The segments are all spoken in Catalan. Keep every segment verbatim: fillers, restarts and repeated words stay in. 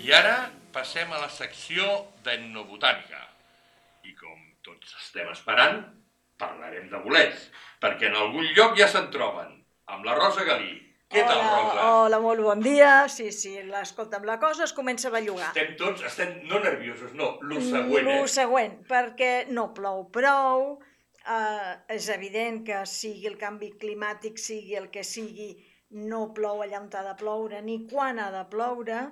I ara passem a la secció d'etnobotànica. I com tots estem esperant, parlarem de bolets, perquè en algun lloc ja se'n troben, amb la Rosa Galí. Què tal, Rosa? Hola, molt bon dia. Sí, sí, escolta'm, la cosa es comença a bellugar. Estem tots, estem no nerviosos, no, lo següent, eh? Lo següent, perquè no plou prou, eh, és evident que sigui el canvi climàtic, sigui el que sigui, no plou allà on ha de ploure, ni quan ha de ploure,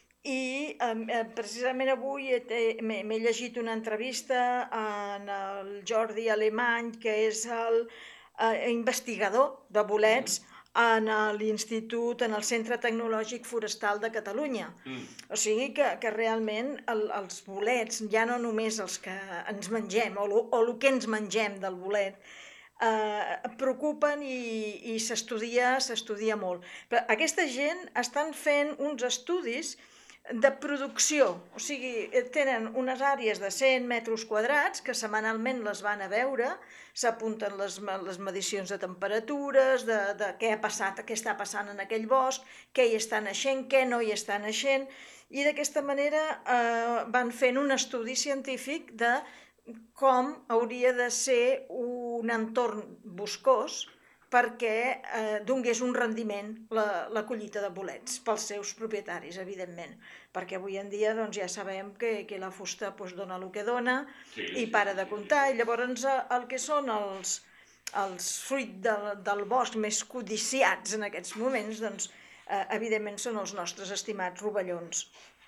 i eh, precisament avui m'he llegit una entrevista en el Jordi Alemany, que és el eh, investigador de bolets, mm. en l'Institut, en el Centre Tecnològic Forestal de Catalunya. Mm. O sigui que, que realment el, els bolets, ja no només els que ens mengem, o, lo, o el que ens mengem del bolet, eh, preocupen i, i s'estudia s'estudia molt. Però aquesta gent estan fent uns estudis de producció, o sigui, tenen unes àrees de cent metres quadrats que setmanalment les van a veure, s'apunten les, les medicions de temperatures, de, de què ha passat, què està passant en aquell bosc, què hi està naixent, què no hi està naixent, i d'aquesta manera eh, van fent un estudi científic de com hauria de ser un entorn boscós perquè eh, donés un rendiment la, la collita de bolets pels seus propietaris, evidentment, perquè avui en dia doncs, ja sabem que, que la fusta doncs, dona el que dona sí, i para de comptar, i llavors el que són els, els fruits del, del bosc més codiciats en aquests moments, doncs, eh, evidentment són els nostres estimats rovellons.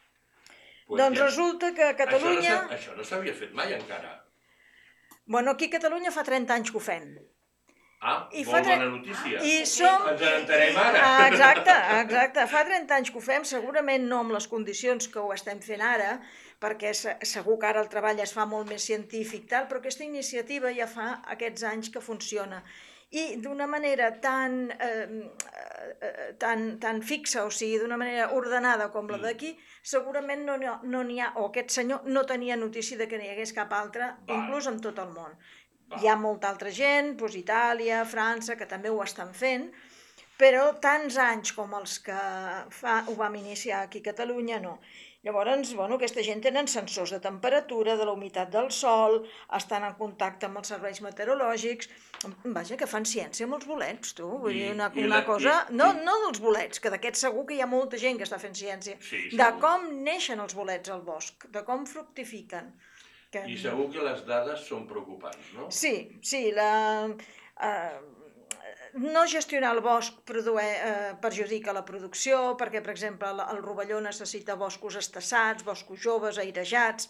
Pues doncs ja, resulta que a Catalunya... Això no s'havia fet mai encara. Bueno, aquí a Catalunya fa trenta anys que ho fem. Ah, I molt bona notícia. I som... Ens en enterem ara. Exacte, exacte. Fa trenta anys que ho fem, segurament no amb les condicions que ho estem fent ara, perquè segur que ara el treball es fa molt més científic, tal, però aquesta iniciativa ja fa aquests anys que funciona. I d'una manera tan, eh, tan, tan fixa, o sigui, d'una manera ordenada com la d'aquí, segurament no n'hi ha, o aquest senyor no tenia notícia de que n'hi hagués cap altre, inclús en tot el món. Hi ha molta altra gent, doncs Itàlia, França, que també ho estan fent, però tants anys com els que fa, ho vam iniciar aquí a Catalunya, no. Llavors, bueno, aquesta gent tenen sensors de temperatura, de la humitat del sol, estan en contacte amb els serveis meteorològics, vaja, que fan ciència amb els bolets, tu, vull dir, una, una cosa, no, no dels bolets, que d'aquests segur que hi ha molta gent que està fent ciència, de com neixen els bolets al bosc, de com fructifiquen. Que... I segur que les dades són preocupants, no? Sí, sí. La, eh, no gestionar el bosc produe, eh, perjudica la producció, perquè, per exemple, el, el rovelló necessita boscos estassats, boscos joves, airejats,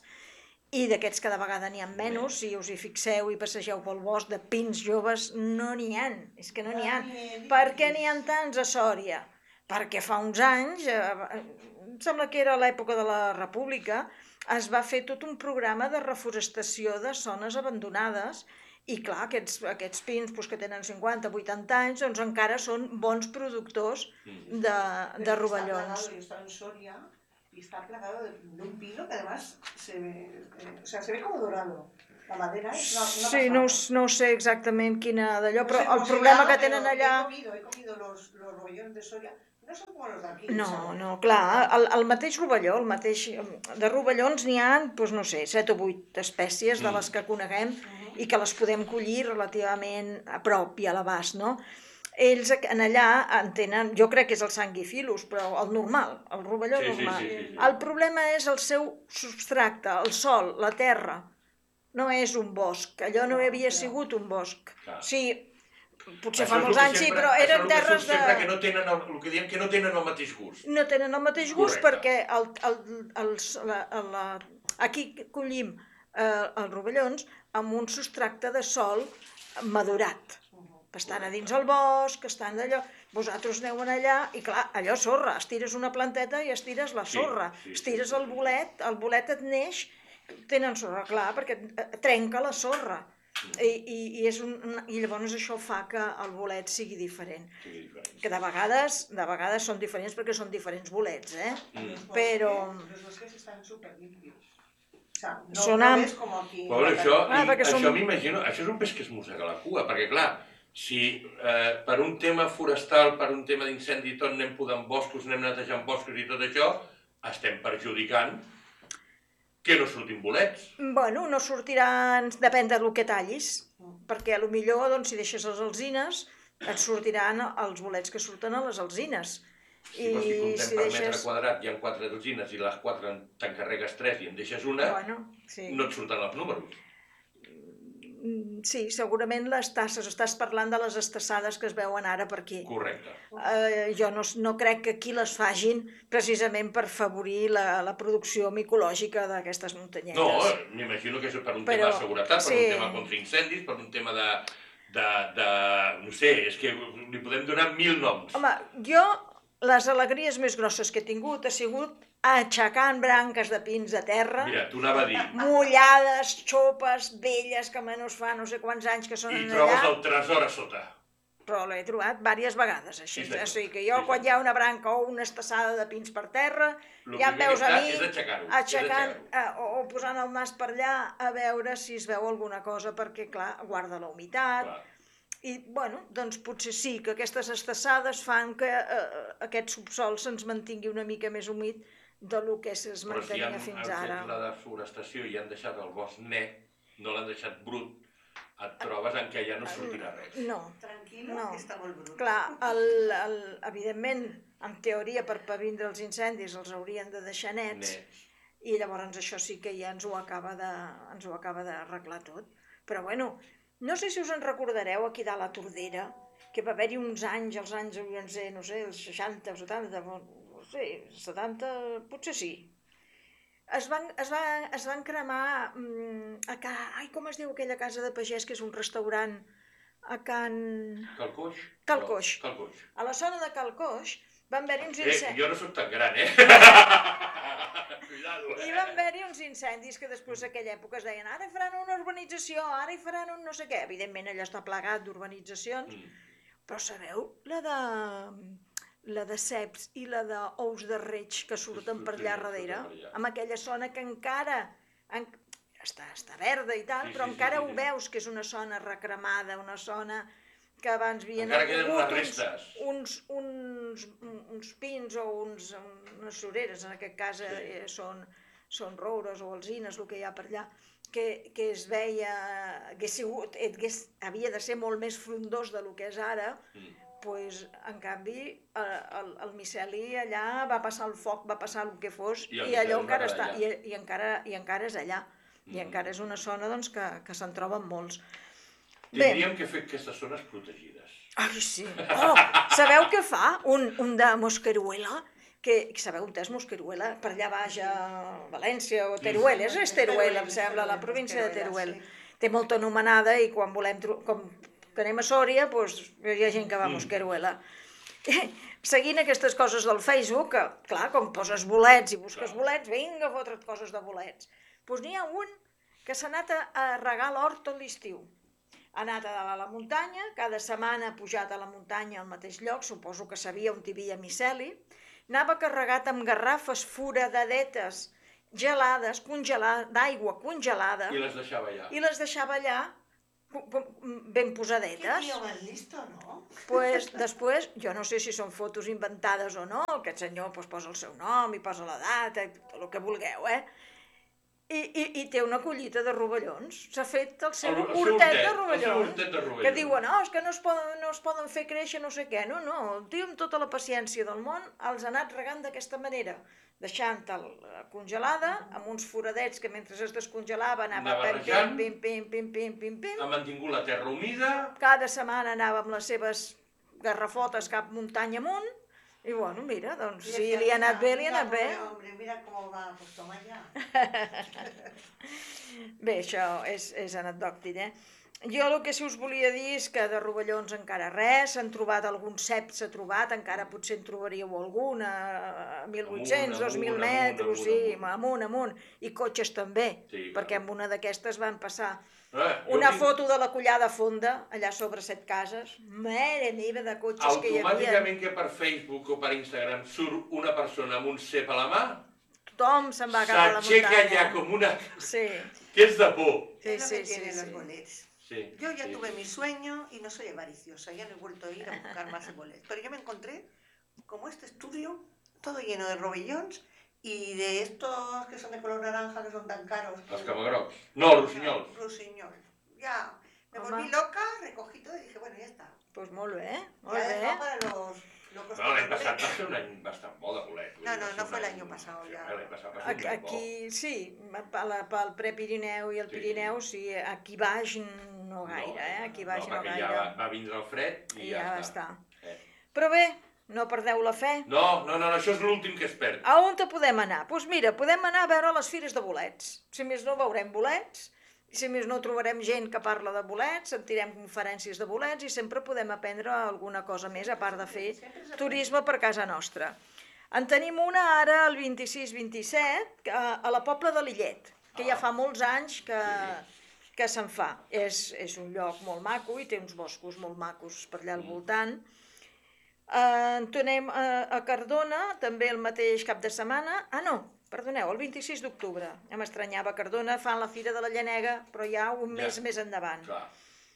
i d'aquests cada vegada n'hi ha menys. Si us hi fixeu i passegeu pel bosc de pins joves, no n'hi ha, és que no n'hi ha. Per què n'hi ha tants a Sòria? Perquè fa uns anys, eh, em sembla que era l'època de la República, es va fer tot un programa de reforestació de zones abandonades i, clar, aquests, aquests pins doncs, que tenen cinquanta, vuitanta anys, doncs encara són bons productors de, de rovellons. Está en Soria y está plagado de un pino que además se ve, eh, o sea, se ve como dorado. La madera es una, una sí, no, no sé exactament quina d'allò, però el problema que tenen allà... He comido, he comido los, los rovellons de Soria. No són com els d'aquí. No, no, clar, el, el mateix rovelló, el mateix... De rovellons n'hi ha, doncs no sé, set o vuit espècies de les que coneguem i que les podem collir relativament a prop i a l'abast, no? Ells en allà en tenen, jo crec que és el sanguifilus, però el normal, el rovelló sí, normal. Sí, sí, sí, sí. El problema és el seu substracte, el sol, la terra. No és un bosc, allò no havia sigut un bosc. Sí, potser fa molts anys, sí, però eren terres de... Sempre que no tenen el, el que diem que no tenen el mateix gust. No tenen el mateix gust. Correcte. Perquè el, el, el, la, la, aquí collim eh, els rovellons amb un substracte de sol madurat. Estan a dins el bosc, estan d'allò... Vosaltres aneu allà i, clar, allò sorra. Estires una planteta i estires la sorra. Sí, sí, estires el bolet, el bolet et neix, tenen sorra, clar, perquè trenca la sorra. I, i, i, és un, i llavors això fa que el bolet sigui diferent. Sí, diferent. Que de vegades, de vegades són diferents perquè són diferents bolets, eh? Mm. Però... Los bosques estan superlimpios. O sea, no, són no amb... ves com aquí... Bueno, això, ah, i, això som... m'imagino, això és un peix que es mossega la cua, perquè clar, si eh, per un tema forestal, per un tema d'incendi i tot, anem podant boscos, anem netejant boscos i tot això, estem perjudicant que no surtin bolets. Bueno, no sortiran, depèn del que tallis, perquè potser doncs, si deixes les alzines et sortiran els bolets que surten a les alzines. Si vols que comptem per metre quadrat hi ha quatre alzines i les quatre t'encarregues tres i en deixes una, no et surten els números. Sí, segurament les tasses, estàs parlant de les estassades que es veuen ara per aquí. Correcte. Eh, jo no, no crec que aquí les fagin precisament per favorir la, la producció micològica d'aquestes muntanyetes. No, m'imagino que és per un Però, tema de seguretat, per sí. un tema contra incendis, per un tema de, de, de... no sé, és que li podem donar mil noms. Home, jo les alegries més grosses que he tingut ha sigut aixecant branques de pins de terra. Mira, t'ho anava a dir. Mullades, xopes, velles, que menys fa no sé quants anys que són allà. I trobes el tresor a sota. Però l'he trobat diverses vegades, així. Sí, o sigui que jo, sí, quan hi ha una branca o una estassada de pins per terra, Lo ja em veus a mi aixecant eh, o, o posant el nas per allà a veure si es veu alguna cosa, perquè, clar, guarda la humitat. Clar. I, bueno, doncs potser sí que aquestes estassades fan que eh, aquest subsol se'ns mantingui una mica més humit del que es mantenia Però si fins han, han ara. fet la desforestació i han deixat el bosc net, no l'han deixat brut, et trobes en què ja no sortirà res. No. Tranquil·lo, no. que està molt brut. Clar, el, el, evidentment, en teoria, per previndre els incendis els haurien de deixar nets, nets. I llavors això sí que ja ens ho acaba de, ens ho acaba d'arreglar tot. Però bueno, no sé si us en recordareu aquí dalt a la Tordera, que va haver-hi uns anys, els anys, no sé, els seixanta o setanta, no sé, setanta, potser sí. Es van, es van, es van cremar mm, a Can... Ai, com es diu aquella casa de pagès que és un restaurant a Can... Calcoix? Calcoix. No, Calcoix. A la zona de Calcoix van haver-hi uns incendis... Eh, jo no soc tan gran, eh? Cuidado, eh? I van haver-hi uns incendis que després d'aquella època es deien ara hi faran una urbanització, ara hi faran un no sé què. Evidentment allò està plagat d'urbanitzacions, mm. però sabeu la de... la de ceps i la d'ous de reig que surten per allà darrere, amb aquella zona que encara en, està, està verda i tal, sí, però sí, encara sí, sí, ho veus que és una zona recremada, una zona que abans havien hagut uns, uns, uns, uns pins o uns, unes soreres, en aquest cas sí. eh, són, són roures o alzines, el que hi ha per allà, que, que es veia, hagués sigut, hagués, havia de ser molt més frondós del que és ara, mm. Pues, en canvi, el, el miceli allà va passar el foc, va passar el que fos, i, i allò encara està, i, i, encara, i encara és allà. Mm. I encara és una zona doncs, que, que se'n troben molts. Tindríem que fer aquestes zones protegides. Ai, sí. Oh, sabeu què fa un, un de Mosqueruela? Que, sabeu on és Mosqueruela? Per allà baix a València o Teruel. És, és Teruel, em sembla, la província de Teruel. Té molta anomenada i quan volem... Com, que anem a Sòria, doncs, hi ha gent que va a Mosqueruela. Seguint aquestes coses del Facebook, que, clar, com poses bolets i busques bolets, vinga, fotre't coses de bolets. Doncs n'hi ha un que s'ha anat a regar l'hort tot l'estiu. Ha anat a dalt a la muntanya, cada setmana ha pujat a la muntanya al mateix lloc, suposo que sabia on hi havia miceli, anava carregat amb garrafes foradadetes, gelades, d'aigua congelada, i les deixava allà. I les deixava allà, ben posadetes. Que tio més listo, no? Pues, després, jo no sé si són fotos inventades o no, aquest senyor pues, posa el seu nom i posa la data, i tot el que vulgueu, eh? I, i, i té una collita de rovellons. S'ha fet el seu el, el hortet, hortet, de rovellons, de rovellons, que diuen, no, és que no es, poden, no es poden fer créixer no sé què. No, no, el tio amb tota la paciència del món els ha anat regant d'aquesta manera, deixant-te'l congelada, amb uns foradets que mentre es descongelava anava pim, pim, pim, pim, pim, pim, pim. Ha mantingut la terra humida. Cada setmana anava amb les seves garrafotes cap muntanya amunt, i bueno, mira, doncs si li ha anat bé, li ha anat bé. Hombre, mira com va, pues toma ja. Bé, això és, és anecdòctic, eh? Jo el que sí us volia dir és que de rovellons encara res, s'han trobat algun cep, s'ha trobat, encara potser en trobaríeu algun, a mil vuit-cents, dos mil metres, sí, amunt, amunt, i cotxes també, perquè amb una d'aquestes van passar una foto de la Collada Fonda, allà sobre set cases, mare meva de cotxes que hi havia. Automàticament que per Facebook o per Instagram surt una persona amb un cep a la mà, tothom se'n va cap a la muntanya. S'aixeca allà com una... Sí. Que és de por. Sí, sí, sí. Los bolets. Sí, yo ya sí, tuve sí. mi sueño y no soy avariciosa, ya no he vuelto a ir a buscar más bolets. Pero yo me encontré como este estudio, todo lleno de rovellons, Y de estos que son de color naranja, que son tan caros. Els camarocs. No, els rossinyols. Rossinyol. Ya, me Home. volví loca, recogí todo y dije, bueno, ya está. Doncs molt bé, molt Ya bé. dejado para los locos. Bueno, l'any por passat va boletos. ser un any bastant bo de bolets. No, no, Va ser no un fue el any- año pasado, sí, ya. L'any passat va ser un Aquí, any bo. aquí sí, pel, pel Prepirineu i el Sí. Pirineu, sí, aquí baix no gaire, eh? Aquí baix no, no, perquè gaire. ja va, va vindre el fred i, I ja, ja està. està. Eh. Però bé, no perdeu la fe. No, no, no, això és l'últim que es perd. A on te podem anar? Doncs pues mira, podem anar a veure les fires de bolets. Si més no, veurem bolets, si més no, trobarem gent que parla de bolets, sentirem conferències de bolets i sempre podem aprendre alguna cosa més, a part de fer turisme per casa nostra. En tenim una ara, el vint-i-sis vint-i-set, a a la Pobla de Lillet, que ja fa molts anys que, que se'n fa. És, és un lloc molt maco i té uns boscos molt macos per allà al voltant. Eh, en tenim a, a Cardona, també el mateix cap de setmana. Ah, no, perdoneu, el vint-i-sis d'octubre. Ja m'estranyava, a Cardona fan la Fira de la Llanega, però ja un Ja. mes més endavant. Clar.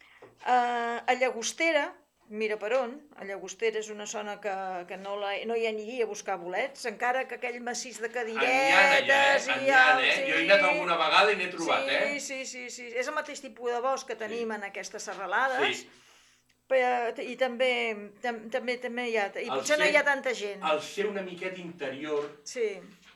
Uh, a Llagostera, mira per on, a Llagostera és una zona que, que no, la, no hi ha ni a buscar bolets, encara que aquell massís de En n'hi ha cadiretes... allà, eh? En i n'hi ha, el- eh? Jo he anat alguna vegada i n'he trobat, sí, eh? Sí, sí, sí, és el mateix tipus de bosc que tenim en aquestes serralades, Sí. però, i també, tam, també, també hi ha... I El potser no hi ha ser- tanta gent. Al ser una miqueta interior, Sí,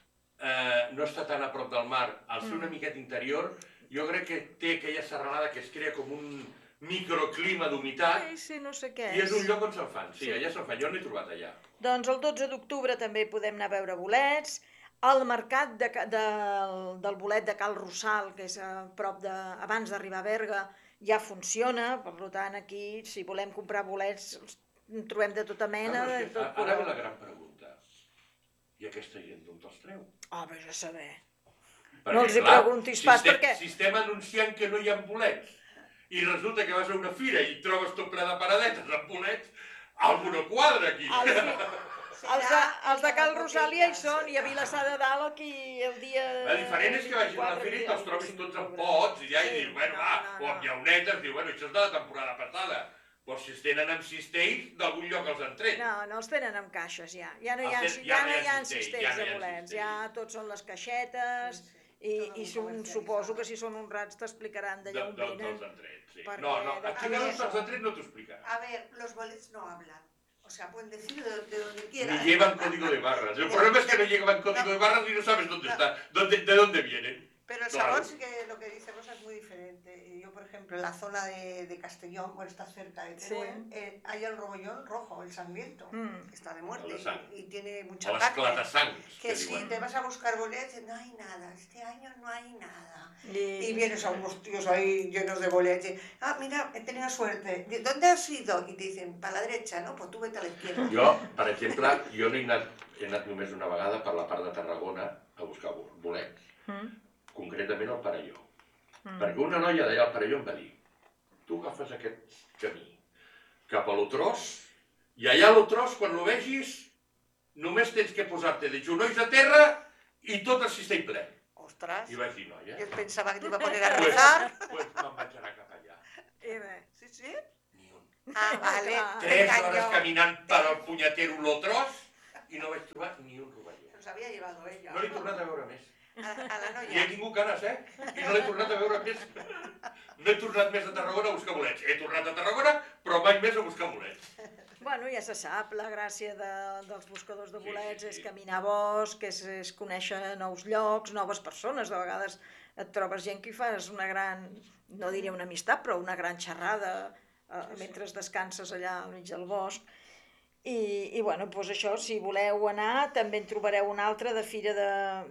eh, no està tan a prop del mar, al ser Mm. una miqueta interior, jo crec que té aquella serralada que es crea com un microclima d'humitat sí, sí, no sé què i és un lloc on se'n fan, sí, Sí. allà se'n fan, jo n'he trobat allà. Doncs el dotze d'octubre també podem anar a veure bolets. El mercat de, Ca- del, del bolet de Cal Rossal, que és a prop de, abans d'arribar a Berga, ja funciona. Per tant, aquí, si volem comprar bolets, els trobem de tota mena. Ah, però De és que tot a- ara ve color. la gran pregunta. I aquesta gent d'on te'ls treu? Oh, vés a saber. Perquè, No els hi clar, preguntis si pas, estem, perquè- Si estem anunciant que no hi ha bolets i resulta que vas a una fira i trobes tot ple de paradetes amb bolets, alguna quadra aquí. Els, els, de, els de Cal Rossal ja hi són, i a Vilassar de Dalt aquí el dia... La diferent és que vagis a una fira i te'ls trobis tots en pots i ja hi dius, bueno, va, o amb llaunetes, dius, bueno, això és de la temporada passada. Però si es tenen amb cistells, d'algun lloc els han tret. No, no els tenen amb caixes ja. Ja no hi ha, Els ten- ja no hi ha cistells ja no hi de ha bolets, cistells. ja tots són les caixetes i, i són, suposo que si són honrats t'explicaran De- d'allà on D'on venen. te'ls han tret, sí. Perquè No, no, de aquí quina d'on és- te'ls han tret no t'ho explicarà. A ver, los bolets no hablan. O sea, pueden decir de, de donde Ni quieran. llevan código de barras. El problema es que no llevan código de barras y no sabes dónde está, dónde, de dónde vienen. Pero el Claro. sabor sí que lo que dice Rosa es muy diferente. Y Yo, por ejemplo, en la zona de, de Castellón, bueno, está cerca de Sí. Teruel, eh, hay el rogollón rojo, el sangriento, Mm. que está de muerte El de sang. y, y tiene O mucha les carne. clatasangs, Que que si diuen. te vas a buscar bolets, no hay nada, este año no hay nada. I, Y vienes a unos tíos ahí llenos de bolets. y, Ah, mira, he tenido suerte. ¿De ¿Dónde has ido? Y te dicen, para la derecha, ¿no? Pues tú vete a la izquierda. Jo, per exemple, jo no he anat, he anat només una vegada per la part de Tarragona a buscar bo- bolets, Mm. concretament al Parelló. Mm. Perquè una noia d'allà al Parelló em va dir, tu agafes aquest camí cap a l'Otrós i allà a l'Otrós, quan lo vegis, només tens que posar-te de genolls a terra i tot el cistell ple. Ostras, I vaig dir, noia, yo pensaba que te iba a poner a pues, rezar. pues me'n vaig anar cap allà. I bé. Sí, sí. Ni un. Ah, vale. Clar. te Tres engañó. hores caminant per al punyetero l'Otrós i no vaig trobar ni un rovellet. Se los había llevado ella. No l'he tornat a veure més. A, a la I he noia. tingut ganes, eh? I no l'he tornat a veure més. No he tornat més a Tarragona a buscar bolets. He tornat a Tarragona, però mai més a buscar bolets. Bueno, ja se sap, la gràcia de, dels buscadors de Sí, bolets sí, sí. és caminar a bosc, és, és conèixer nous llocs, noves persones. De vegades et trobes gent que hi fas una gran, no diria una amistat, però una gran xerrada eh, mentre descanses allà al mig del bosc. I, i bueno, doncs això, si voleu anar, també en trobareu una altra de Fira de,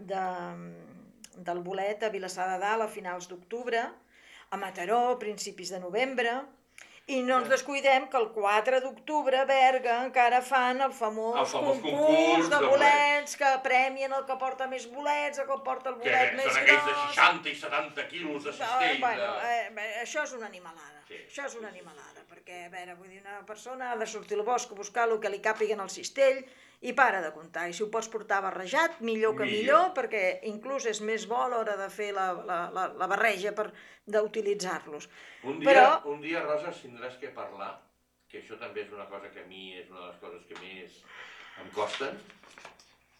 de, del Bolet a Vilassar de Dalt a finals d'octubre, a Mataró a principis de novembre, i no ens descuidem que el quatre d'octubre a Berga encara fan el famós, El famós concurs, concurs de de bolets, que premien el que porta més bolets, el que porta el Que bolet més són aquells de gros. seixanta i setanta quilos de Ah, cistell. bueno, de... eh, bé, això és una animalada, Sí. això és una animalada, perquè, a veure, vull dir, una persona ha de sortir al bosc a buscar el que li càpiga en el cistell i para de comptar, i si ho pots portar barrejat, millor que millor, Millor. perquè inclús és més bo a l'hora de fer la, la, la, la barreja per d'utilitzar-los. Un dia, Però- un dia, Rosa, tindràs que parlar, que això també és una cosa que a mi és una de les coses que més em costen,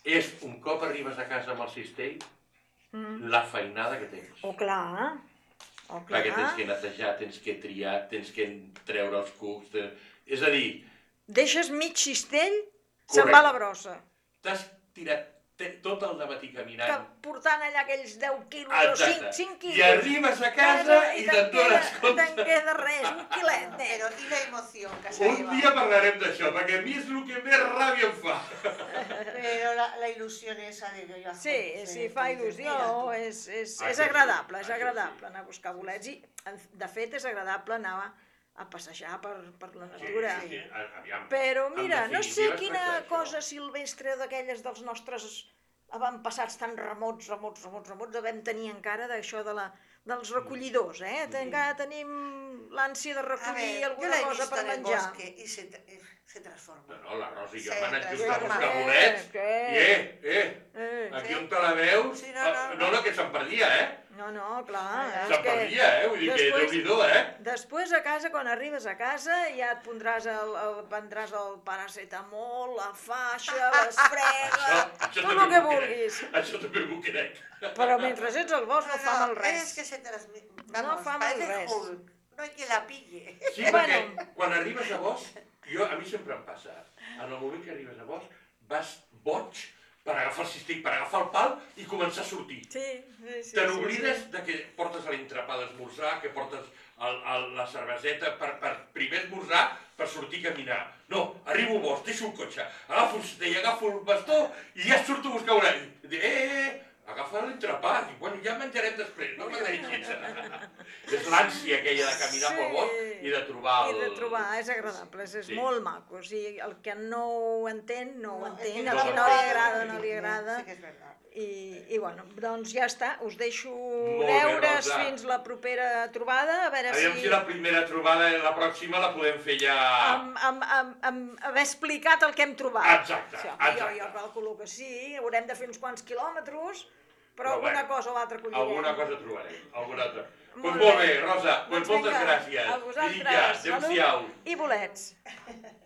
és un cop arribes a casa amb el cistell, Mm. la feinada que tens. O clar, o clar. Perquè tens que netejar, tens que triar, tens que treure els cucs... De... És a dir, Deixes mig cistell, se'n Correcte. va a la brossa. t'has tirat te- tot el dematí Que caminant. portant allà aquells deu quilos o Exacte. cinc quilos. I arribes a casa i te'n dones Te'n compte. queda res, un quilet, nen. Pero y la emoción que se Un lleva. dia parlarem d'això, perquè a mi és el que més ràbia em fa. Pero la, la ilusión esa de que yo Sí, sí, fa il·lusió, és, és, Ah, és que sí, agradable, és ah, que agradable sí. anar a buscar bolets i, de fet, és agradable anar a, a passejar per, per la natura. Sí, sí, sí, aviam. Però En mira, no sé definitiva es quina tracta d'això. cosa silvestre d'aquelles dels nostres avantpassats tan remots, remots, remots, remots, devem tenir encara d'això de la, dels recollidors, eh? Encara tenim l'ànsia de A recollir ver, yo alguna la he cosa visto per en el menjar. bosque y se, tra- eh, se transforma. No, no, la Rosa i jo Sí, hem anat just a transforma. buscar Què? bolets. Què? I eh, eh, Eh, aquí Sí. on te la veus... Sí, no, no, eh, no. no, no, que se'n perdia, eh? no, no, clar, és Se'n que... perdia, eh? Vull dir que després- Déu-n'hi-do, eh? Després a casa, quan arribes a casa, ja et pondràs el, el, prendràs el paracetamol, la faixa, l'esfrega, Això, això tot també el que m'ho crec. vulguis. Això també m'ho crec. Però mentre ets al bosc no fa mal res. Es que se transmite. No Vamos, fa mal parece res. Hulk. No hay que la pille. Sí, Bueno. perquè quan arribes a bosc, jo, a mi sempre em passa, en el moment que arribes a bosc, vas boig per agafar el cistell, per agafar el pal i començar a sortir. Sí, sí, sí. Te sí, n'oblides sí. de que portes l'entrepà d'esmorzar, que portes el, el, la cerveseta per, per primer esmorzar, per sortir a caminar. No, arribo al bosc, deixo un cotxe, agafo el cistell, agafo el bastó i ja surto a buscar un all. Eh, eh, agafa l'entrepà, i bueno, ja menjarem després, no m'agreixis. És l'ànsia aquella de caminar Sí. pel bosc i de trobar el... I de trobar, és agradable, és, és Sí. molt maco. O sigui, el que no ho entén, no ho es entén, que a no qui lo no li entiende. agrada, no li agrada. Sí que es verdad. I, I bueno, doncs ja està, us deixo bé, deures Rosa. fins la propera trobada, a veure Aviam si la primera trobada, la pròxima, la podem fer ja... amb, amb, amb, amb haver explicat el que hem trobat. Exacte, Sí, home, exacte. Jo, jo calculo que sí, haurem de fer uns quants quilòmetres, però, Però alguna bueno, cosa o l'altra collirem. Alguna cosa trobarem, alguna altra. Doncs Molt molt bé. bé, Rosa, doncs Doncs moltes vinga, gràcies. a vosaltres, Vinga, adéu-siau. salut i bolets.